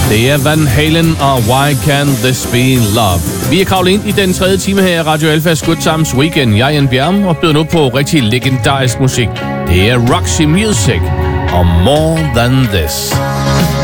Det er Van Halen og Why Can't This Be Love. Vi er kravlet ind i den tredje time her i Radio Alfas Good Times Weekend. Jeg er Jan Bjerm og byder nu på rigtig legendarisk musik. Det er Roxy Music og More Than This.